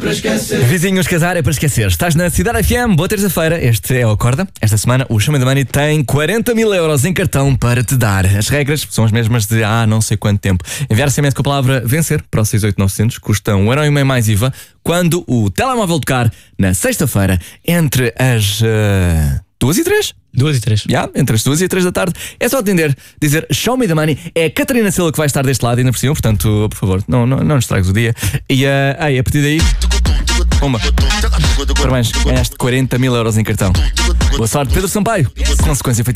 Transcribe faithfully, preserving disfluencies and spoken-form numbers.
para esquecer. Vizinhos, casar é para esquecer. Estás na Cidade F M, boa terça-feira. Este é o Acorda. Esta semana o Show Me the Money tem quarenta mil euros em cartão para te dar. As regras são as mesmas de há não sei quanto tempo. Enviar S M S com a palavra vencer para o seis oito nove zero zero, custa um euro e meio mais I V A, quando o telemóvel tocar na sexta-feira entre as uh, duas e três. Duas e três. Já, yeah, entre as duas e três da tarde. É só atender, dizer Show Me the Money. É a Catarina Silva que vai estar deste lado ainda por cima. Portanto, por favor, não, não, não nos tragas o dia. E uh, aí, a partir daí, uma. Parabéns, ganhaste quarenta mil euros em cartão. Boa sorte, Pedro Sampaio. Consequência efetiva.